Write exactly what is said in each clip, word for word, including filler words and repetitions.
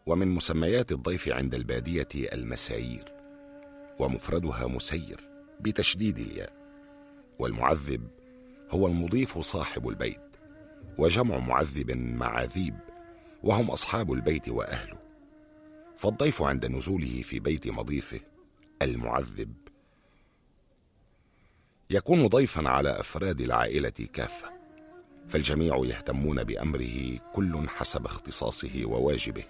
ومن مسميات الضيف عند البادية المسايير، ومفردها مسير بتشديد الياء. والمعذب هو المضيف صاحب البيت، وجمع معذب معاذيب، وهم أصحاب البيت وأهله. فالضيف عند نزوله في بيت مضيفه المعذب يكون ضيفا على أفراد العائلة كافة، فالجميع يهتمون بأمره كل حسب اختصاصه وواجبه.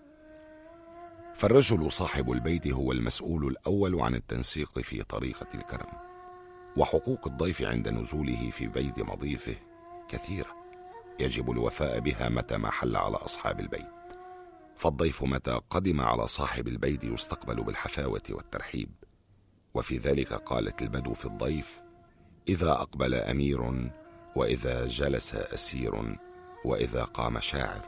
فالرجل صاحب البيت هو المسؤول الأول عن التنسيق في طريقة الكرم، وحقوق الضيف عند نزوله في بيت مضيفه كثيرة يجب الوفاء بها متى ما حل على أصحاب البيت. فالضيف متى قدم على صاحب البيت يستقبل بالحفاوة والترحيب، وفي ذلك قالت البدو في الضيف: إذا أقبل أمير، وإذا جلس أسير، وإذا قام شاعر.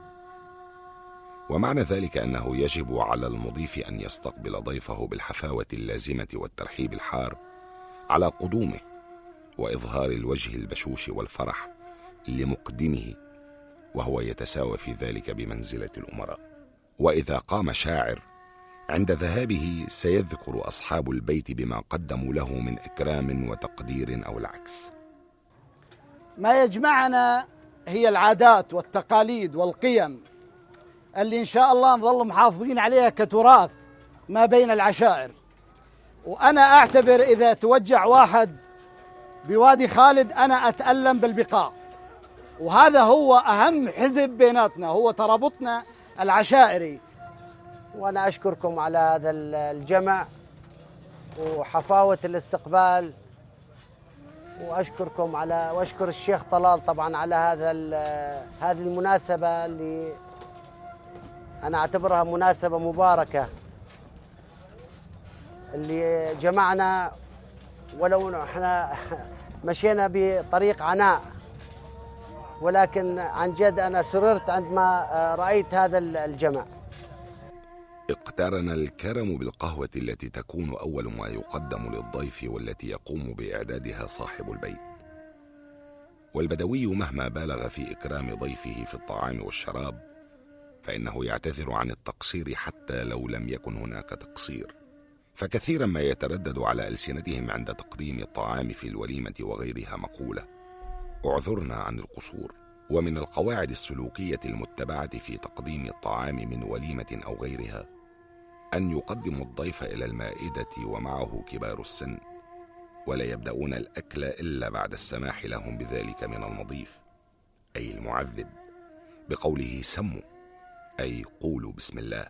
ومعنى ذلك أنه يجب على المضيف أن يستقبل ضيفه بالحفاوة اللازمة والترحيب الحار على قدومه، وإظهار الوجه البشوش والفرح لمقدمه، وهو يتساوى في ذلك بمنزلة الأمراء. وإذا قام شاعر، عند ذهابه سيذكر أصحاب البيت بما قدموا له من إكرام وتقدير أو العكس. ما يجمعنا هي العادات والتقاليد والقيم اللي إن شاء الله نظل محافظين عليها كتراث ما بين العشائر. وأنا أعتبر إذا توجع واحد بوادي خالد أنا أتألم بالبقاء، وهذا هو أهم حزب بيناتنا، هو ترابطنا العشائري. وأنا أشكركم على هذا الجمع وحفاوة الاستقبال، وأشكركم على وأشكر الشيخ طلال طبعا على هذا هذه المناسبة اللي أنا أعتبرها مناسبة مباركة، اللي جمعنا ولو احنا مشينا بطريق عناء، ولكن عن جد أنا سررت عندما رأيت هذا الجمع. اقترن الكرم بالقهوة التي تكون أول ما يقدم للضيف، والتي يقوم بإعدادها صاحب البيت. والبدوي مهما بالغ في إكرام ضيفه في الطعام والشراب فإنه يعتذر عن التقصير حتى لو لم يكن هناك تقصير، فكثيرا ما يتردد على ألسنتهم عند تقديم الطعام في الوليمة وغيرها مقولة: اعذرنا عن القصور. ومن القواعد السلوكية المتبعة في تقديم الطعام من وليمة أو غيرها أن يقدموا الضيف إلى المائدة ومعه كبار السن، ولا يبدأون الأكل إلا بعد السماح لهم بذلك من المضيف أي المعذب بقوله سموا، أي قولوا بسم الله.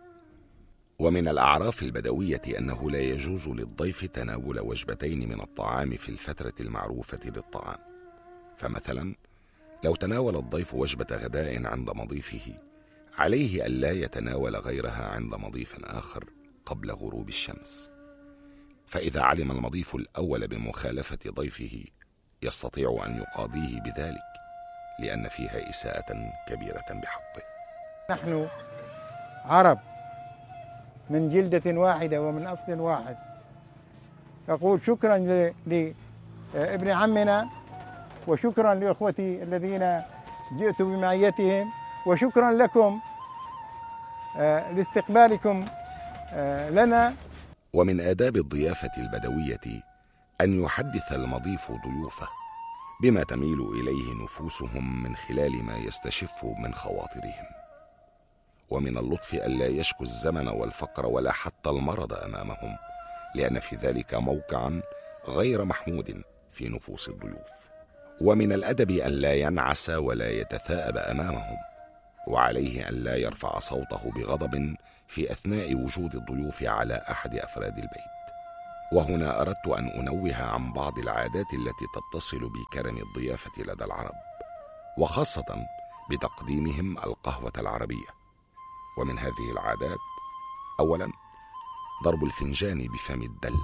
ومن الأعراف البدوية أنه لا يجوز للضيف تناول وجبتين من الطعام في الفترة المعروفة للطعام. فمثلا لو تناول الضيف وجبة غداء عند مضيفه عليه ألا يتناول غيرها عند مضيف آخر قبل غروب الشمس، فإذا علم المضيف الأول بمخالفة ضيفه يستطيع أن يقاضيه بذلك، لأن فيها إساءة كبيرة بحقه. نحن عرب من جلدة واحدة ومن أصل واحد. أقول شكرا لابن عمنا، وشكرا لأخوتي الذين جئت بمعيتهم، وشكرا لكم لاستقبالكم لنا. ومن آداب الضيافة البدوية أن يحدث المضيف ضيوفه بما تميل إليه نفوسهم من خلال ما يستشف من خواطرهم. ومن اللطف ألا يشكو الزمن والفقر ولا حتى المرض أمامهم، لأن في ذلك موقعا غير محمود في نفوس الضيوف. ومن الأدب أن لا ينعس ولا يتثاءب أمامهم، وعليه أن لا يرفع صوته بغضب في أثناء وجود الضيوف على أحد أفراد البيت. وهنا أردت أن أنوه عن بعض العادات التي تتصل بكرم الضيافة لدى العرب، وخاصة بتقديمهم القهوة العربية. ومن هذه العادات: أولا ضرب الفنجان بفم الدلة.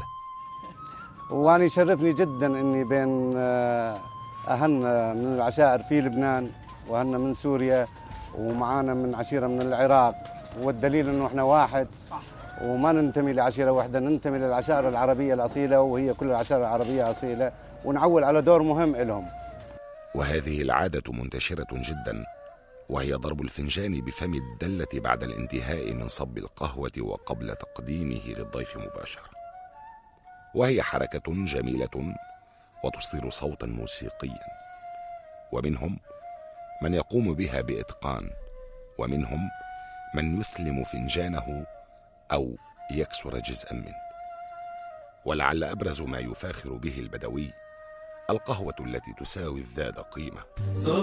وأنا يشرفني جدا أني بين أهل من العشائر في لبنان، وأهل من سوريا، ومعانا من عشيرة من العراق، والدليل أنه إحنا واحد وما ننتمي لعشيرة واحدة، ننتمي للعشائر العربية الأصيلة، وهي كل العشائر العربية أصيلة، ونعول على دور مهم لهم. وهذه العادة منتشرة جدا، وهي ضرب الفنجان بفم الدلة بعد الانتهاء من صب القهوة وقبل تقديمه للضيف مباشرة، وهي حركة جميلة وتصدر صوتا موسيقيا، ومنهم من يقوم بها بإتقان، ومنهم من يثلم فنجانه أو يكسر جزءا منه. ولعل أبرز ما يفاخر به البدوي القهوة التي تساوي الذات قيمة.